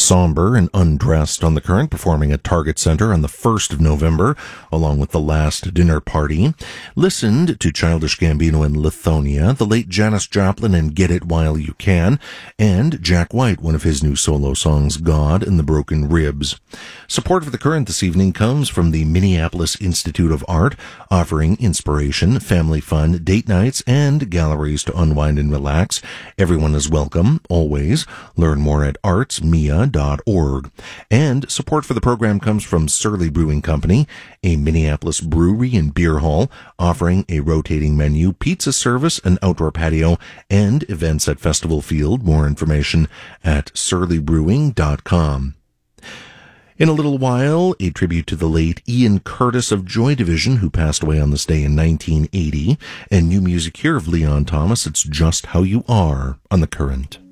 Somber and Undressed on the Current, performing at Target Center on the 1st of November, along with The Last Dinner Party. Listened to Childish Gambino and Lithonia, the late Janis Joplin and Get It While You Can, and Jack White, one of his new solo songs, God and the Broken Ribs. Support for the Current this evening comes from the Minneapolis Institute of Art, offering inspiration, family fun, date nights, and galleries to unwind and relax. Everyone is welcome, always. Learn more at artsmia.org. And support for the program comes from Surly Brewing Company, a Minneapolis brewery and beer hall, offering a rotating menu, pizza service, an outdoor patio, and events at Festival Field. More information at surlybrewing.com. In a little while, a tribute to the late Ian Curtis of Joy Division, who passed away on this day in 1980, and new music here of Leon Thomas. It's Just How You Are on The Current.